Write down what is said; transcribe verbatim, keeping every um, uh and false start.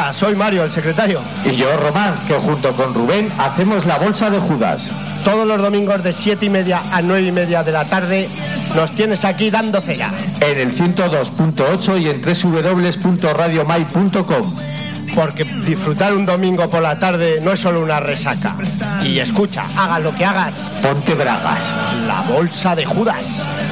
Hola, soy Mario, el secretario. Y yo, Román, que junto con Rubén hacemos la Bolsa de Judas. Todos los domingos de siete y media a nueve y media de la tarde nos tienes aquí dando cera. En el ciento dos punto ocho y en doble u doble u doble u punto radio mai punto com. Porque disfrutar un domingo por la tarde no es solo una resaca. Y escucha, hagas lo que hagas, ponte bragas. La Bolsa de Judas.